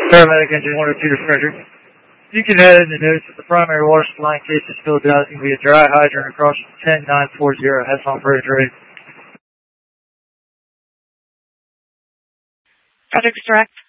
Paramedic engine 102 to Frederick. You can add in the notes that the primary water supply in case it's filled out is going to be a dry hydrant across 10940 Hesson Bridge Road. Frederick's direct.